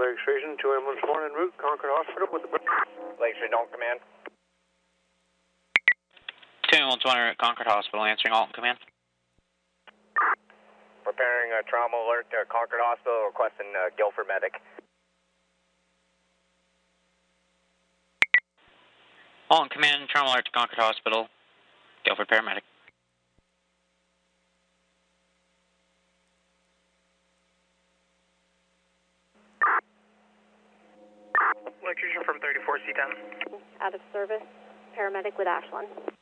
Lake Station, 2 ambulance 1 en route, Concord Hospital with the... Lake Street, Alton Command. 2 ambulance 1 en route, Concord Hospital, answering Alton Command. Preparing a trauma alert to Concord Hospital, requesting Guilford medic. Alton Command, trauma alert to Concord Hospital, Guilford paramedic. Electrician from 34C10. Out of service, paramedic with Ashland.